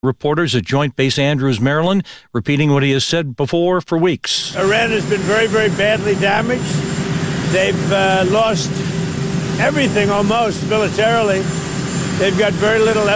Reporters at Joint Base Andrews, Maryland, repeating what he has said before for weeks. Iran has been very, very badly damaged. They've lost everything almost militarily. They've got very little